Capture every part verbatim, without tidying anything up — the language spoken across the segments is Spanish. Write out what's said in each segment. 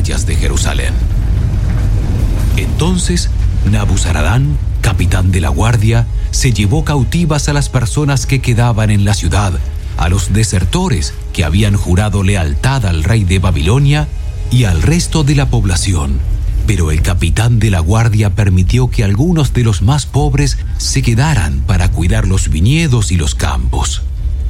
murallas de Jerusalén. Entonces, Nabuzaradán, capitán de la guardia, se llevó cautivas a las personas que quedaban en la ciudad, a los desertores que habían jurado lealtad al rey de Babilonia y al resto de la población. Pero el capitán de la guardia permitió que algunos de los más pobres se quedaran para cuidar los viñedos y los campos.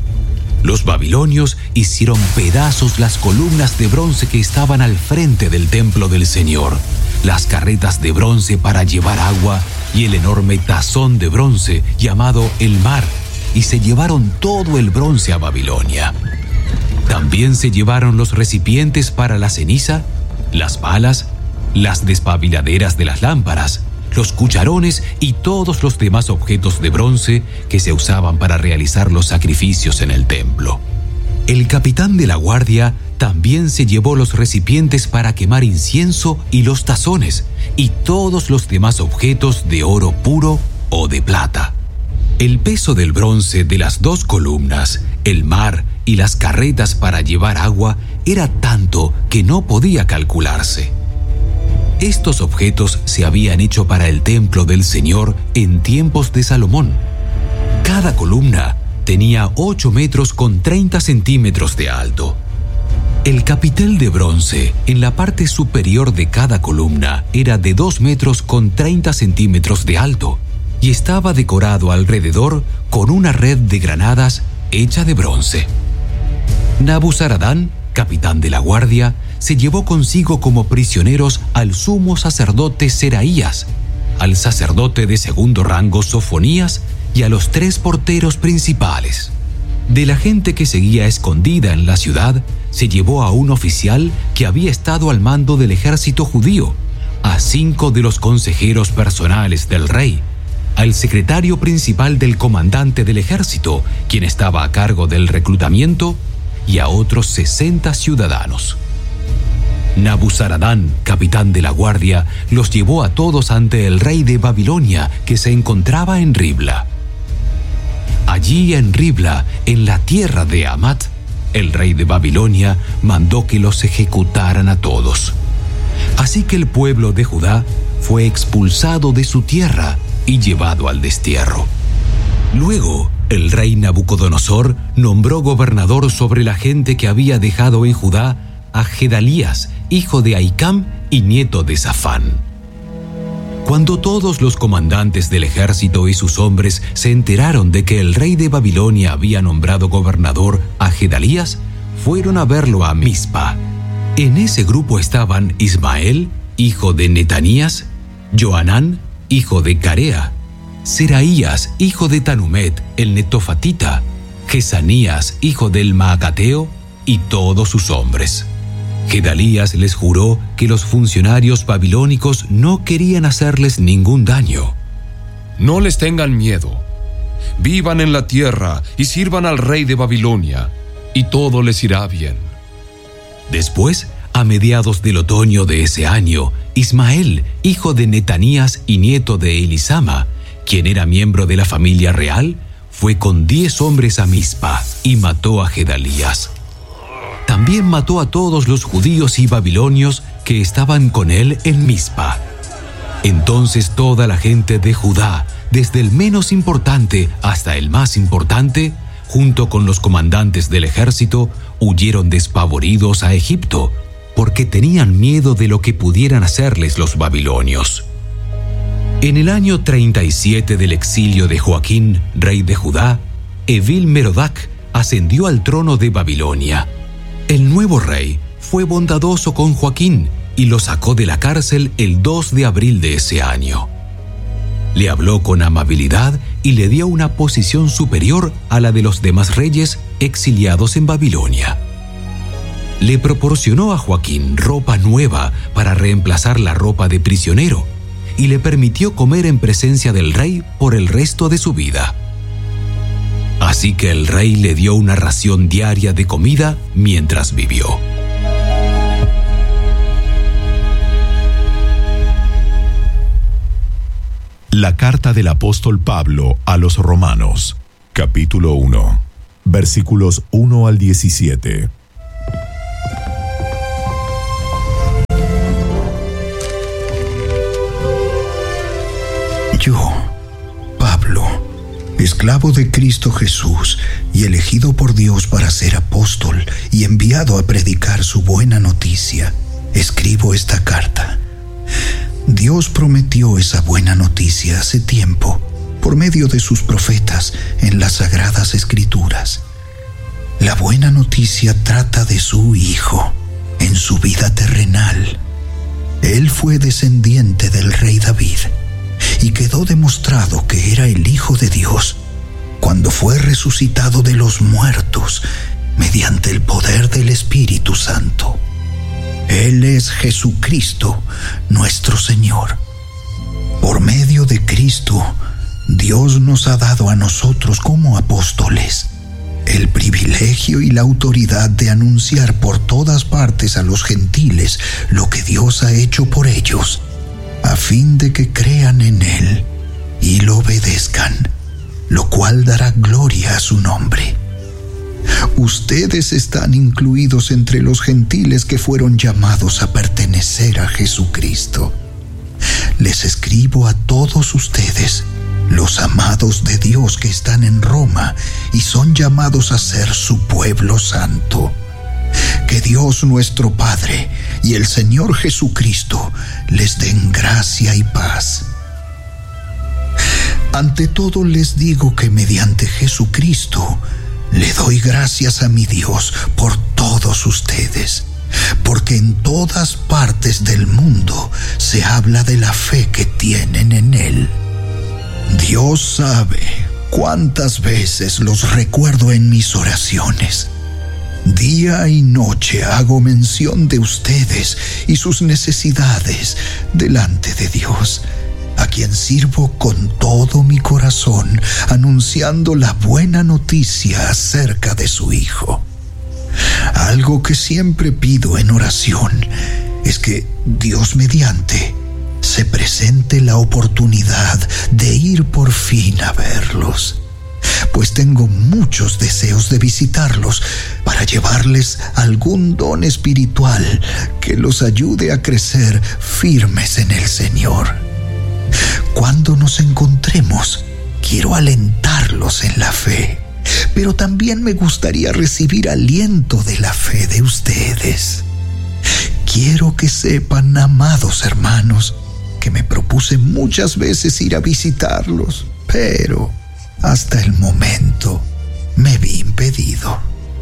Los babilonios hicieron pedazos las columnas de bronce que estaban al frente del templo del Señor, las carretas de bronce para llevar agua y el enorme tazón de bronce llamado el mar, y se llevaron todo el bronce a Babilonia. También se llevaron los recipientes para la ceniza, las palas, las despabiladeras de las lámparas, los cucharones y todos los demás objetos de bronce que se usaban para realizar los sacrificios en el templo. El capitán de la guardia también se llevó los recipientes para quemar incienso y los tazones y todos los demás objetos de oro puro o de plata. El peso del bronce de las dos columnas, el mar y las carretas para llevar agua era tanto que no podía calcularse. Estos objetos se habían hecho para el templo del Señor en tiempos de Salomón. Cada columna tenía ocho metros con treinta centímetros de alto. El capitel de bronce en la parte superior de cada columna era de dos metros con treinta centímetros de alto y estaba decorado alrededor con una red de granadas hecha de bronce. Nabuzaradán, capitán de la guardia, se llevó consigo como prisioneros al sumo sacerdote Seraías, al sacerdote de segundo rango Sofonías y a los tres porteros principales. De la gente que seguía escondida en la ciudad, se llevó a un oficial que había estado al mando del ejército judío, a cinco de los consejeros personales del rey, al secretario principal del comandante del ejército, quien estaba a cargo del reclutamiento, y a otros sesenta ciudadanos. Nabuzaradán, capitán de la guardia, los llevó a todos ante el rey de Babilonia, que se encontraba en Ribla. Allí en Ribla, en la tierra de Hamat, el rey de Babilonia mandó que los ejecutaran a todos. Así que el pueblo de Judá fue expulsado de su tierra y llevado al destierro. Luego, el rey Nabucodonosor nombró gobernador sobre la gente que había dejado en Judá a Gedalías, hijo de Ahicam y nieto de Safán. Cuando todos los comandantes del ejército y sus hombres se enteraron de que el rey de Babilonia había nombrado gobernador a Gedalías, fueron a verlo a Mizpa. En ese grupo estaban Ismael, hijo de Netanías, Johanán, hijo de Carea, Seraías, hijo de Tanumet, el netofatita, Jesanías, hijo del Maacateo, y todos sus hombres. Gedalías les juró que los funcionarios babilónicos no querían hacerles ningún daño. No les tengan miedo. Vivan en la tierra y sirvan al rey de Babilonia, y todo les irá bien. Después, a mediados del otoño de ese año, Ismael, hijo de Netanías y nieto de Elisama, quien era miembro de la familia real, fue con diez hombres a Mizpa y mató a Gedalías. También mató a todos los judíos y babilonios que estaban con él en Mizpa. Entonces toda la gente de Judá, desde el menos importante hasta el más importante, junto con los comandantes del ejército, huyeron despavoridos a Egipto, porque tenían miedo de lo que pudieran hacerles los babilonios. En el año treinta y siete del exilio de Joaquín, rey de Judá, Evil-Merodach ascendió al trono de Babilonia. El nuevo rey fue bondadoso con Joaquín y lo sacó de la cárcel el dos de abril de ese año. Le habló con amabilidad y le dio una posición superior a la de los demás reyes exiliados en Babilonia. Le proporcionó a Joaquín ropa nueva para reemplazar la ropa de prisionero y le permitió comer en presencia del rey por el resto de su vida. Así que el rey le dio una ración diaria de comida mientras vivió. La carta del apóstol Pablo a los Romanos, capítulo uno, versículos uno al diecisiete. Yo, Pablo, esclavo de Cristo Jesús y elegido por Dios para ser apóstol y enviado a predicar su buena noticia, escribo esta carta. Dios prometió esa buena noticia hace tiempo por medio de sus profetas en las Sagradas Escrituras. La buena noticia trata de su Hijo en su vida terrenal. Él fue descendiente del rey David y quedó demostrado que era el Hijo de Dios cuando fue resucitado de los muertos mediante el poder del Espíritu Santo. Él es Jesucristo, nuestro Señor. Por medio de Cristo, Dios nos ha dado a nosotros como apóstoles el privilegio y la autoridad de anunciar por todas partes a los gentiles lo que Dios ha hecho por ellos, a fin de que crean en Él y lo obedezcan, lo cual dará gloria a su nombre. Ustedes están incluidos entre los gentiles que fueron llamados a pertenecer a Jesucristo. Les escribo a todos ustedes, los amados de Dios que están en Roma y son llamados a ser su pueblo santo. Que Dios nuestro Padre y el Señor Jesucristo les den gracia y paz. Ante todo les digo que mediante Jesucristo le doy gracias a mi Dios por todos ustedes, porque en todas partes del mundo se habla de la fe que tienen en Él. Dios sabe cuántas veces los recuerdo en mis oraciones. Día y noche hago mención de ustedes y sus necesidades delante de Dios, a quien sirvo con todo mi corazón, anunciando la buena noticia acerca de su Hijo. Algo que siempre pido en oración es que Dios mediante se presente la oportunidad de ir por fin a verlos, pues tengo muchos deseos de visitarlos para llevarles algún don espiritual que los ayude a crecer firmes en el Señor. Cuando nos encontremos, quiero alentarlos en la fe, pero también me gustaría recibir aliento de la fe de ustedes. Quiero que sepan, amados hermanos, que me propuse muchas veces ir a visitarlos, pero hasta el momento me vi impedido.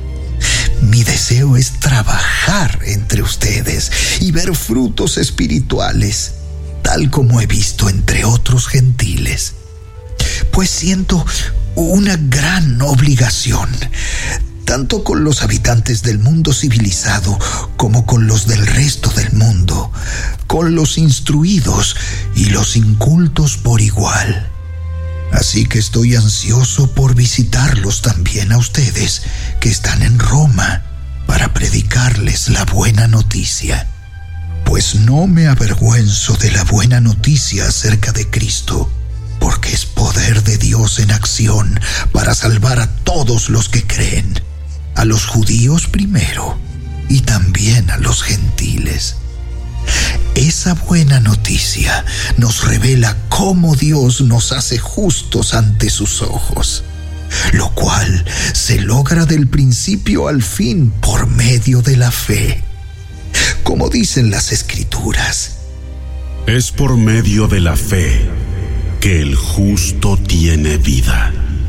Mi deseo es trabajar entre ustedes y ver frutos espirituales, tal como he visto entre otros gentiles, pues siento una gran obligación, tanto con los habitantes del mundo civilizado como con los del resto del mundo, con los instruidos y los incultos por igual. Así que estoy ansioso por visitarlos también a ustedes que están en Roma para predicarles la buena noticia. Pues no me avergüenzo de la buena noticia acerca de Cristo, porque es poder de Dios en acción para salvar a todos los que creen, a los judíos primero y también a los gentiles. Esa buena noticia nos revela cómo Dios nos hace justos ante sus ojos, lo cual se logra del principio al fin por medio de la fe. Como dicen las Escrituras, es por medio de la fe que el justo tiene vida.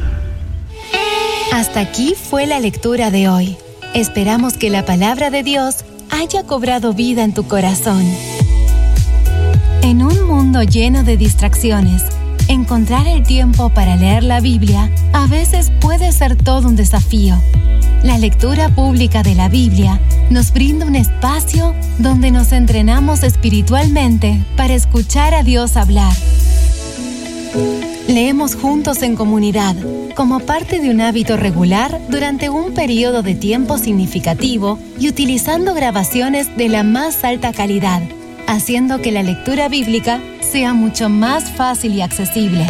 Hasta aquí fue la lectura de hoy. Esperamos que la palabra de Dios haya cobrado vida en tu corazón. En un mundo lleno de distracciones, encontrar el tiempo para leer la Biblia a veces puede ser todo un desafío. La lectura pública de la Biblia nos brinda un espacio donde nos entrenamos espiritualmente para escuchar a Dios hablar. Leemos juntos en comunidad, como parte de un hábito regular durante un periodo de tiempo significativo y utilizando grabaciones de la más alta calidad, haciendo que la lectura bíblica sea mucho más fácil y accesible.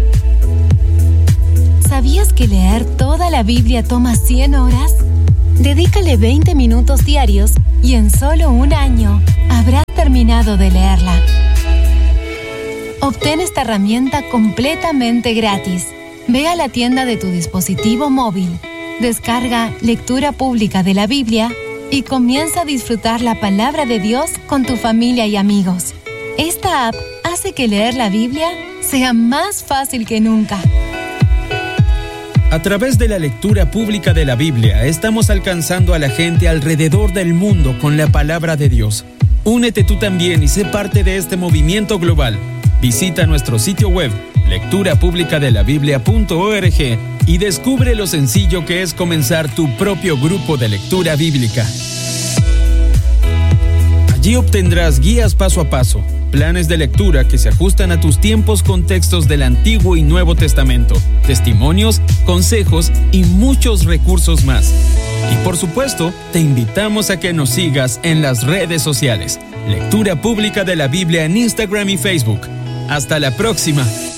¿Sabías que leer toda la Biblia toma cien horas? Dedícale veinte minutos diarios y en solo un año habrás terminado de leerla. Obtén esta herramienta completamente gratis. Ve a la tienda de tu dispositivo móvil, descarga Lectura Pública de la Biblia y comienza a disfrutar la palabra de Dios con tu familia y amigos. Esta app hace que leer la Biblia sea más fácil que nunca. A través de la lectura pública de la Biblia, estamos alcanzando a la gente alrededor del mundo con la palabra de Dios. Únete tú también y sé parte de este movimiento global. Visita nuestro sitio web, lectura pública de la biblia punto org, y descubre lo sencillo que es comenzar tu propio grupo de lectura bíblica. Allí obtendrás guías paso a paso, planes de lectura que se ajustan a tus tiempos con textos del Antiguo y Nuevo Testamento, testimonios, consejos y muchos recursos más. Y por supuesto, te invitamos a que nos sigas en las redes sociales. Lectura Pública de la Biblia en Instagram y Facebook. Hasta la próxima.